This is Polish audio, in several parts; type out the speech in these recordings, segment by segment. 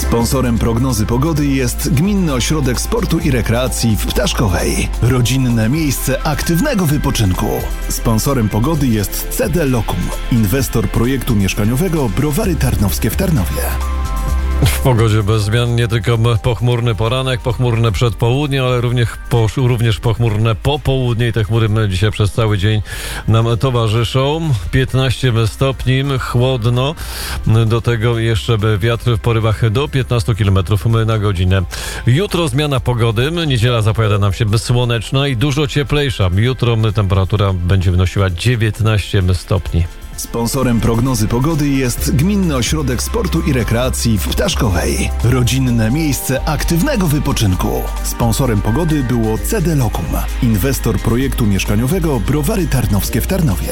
Sponsorem prognozy pogody jest Gminny Ośrodek Sportu i Rekreacji w Ptaszkowej. Rodzinne miejsce aktywnego wypoczynku. Sponsorem pogody jest CD Locum, inwestor projektu mieszkaniowego Browary Tarnowskie w Tarnowie. W pogodzie bez zmian nie tylko pochmurny poranek, pochmurne przedpołudnie, ale również pochmurne popołudnie i te chmury dzisiaj przez cały dzień nam towarzyszą. 15 stopni, chłodno, do tego jeszcze wiatr w porywach do 15 km na godzinę. Jutro zmiana pogody, niedziela zapowiada nam się słoneczna i dużo cieplejsza. Jutro temperatura będzie wynosiła 19 stopni. Sponsorem prognozy pogody jest Gminny Ośrodek Sportu i Rekreacji w Ptaszkowej. Rodzinne miejsce aktywnego wypoczynku. Sponsorem pogody było CD Locum, inwestor projektu mieszkaniowego Browary Tarnowskie w Tarnowie.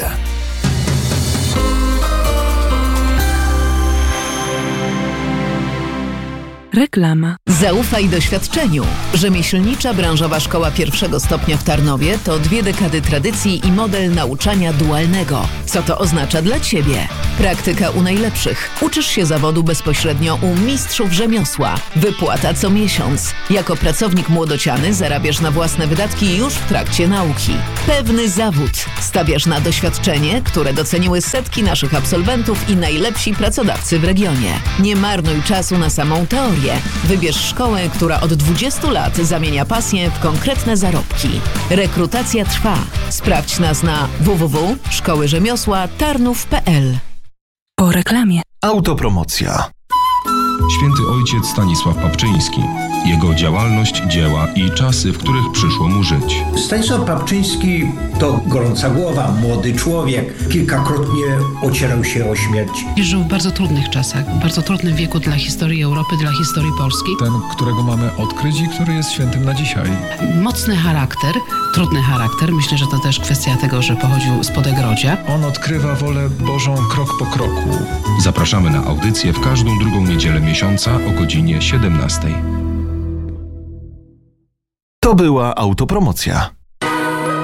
Reklama. Zaufaj doświadczeniu. Rzemieślnicza branżowa szkoła pierwszego stopnia w Tarnowie to 2 dekady tradycji i model nauczania dualnego. Co to oznacza dla Ciebie? Praktyka u najlepszych. Uczysz się zawodu bezpośrednio u mistrzów rzemiosła. Wypłata co miesiąc. Jako pracownik młodociany zarabiasz na własne wydatki już w trakcie nauki. Pewny zawód. Stawiasz na doświadczenie, które doceniły setki naszych absolwentów i najlepsi pracodawcy w regionie. Nie marnuj czasu na samą teorię. Wybierz szkołę, która od 20 lat zamienia pasję w konkretne zarobki. Rekrutacja trwa. Sprawdź nas na www.szkołyremiosła-tarnów.pl. Po reklamie. Autopromocja. Święty ojciec Stanisław Papczyński. Jego działalność, dzieła i czasy, w których przyszło mu żyć. Stanisław Papczyński to gorąca głowa, młody człowiek. Kilkakrotnie ocierał się o śmierć. Żył w bardzo trudnych czasach, w bardzo trudnym wieku dla historii Europy, dla historii Polski. Ten, którego mamy odkryć i który jest świętym na dzisiaj. Mocny charakter, trudny charakter. Myślę, że to też kwestia tego, że pochodził z Podegrodzia. On odkrywa wolę Bożą krok po kroku. Zapraszamy na audycję w każdą drugą niedzielę miesiąca o godzinie 17. To była autopromocja.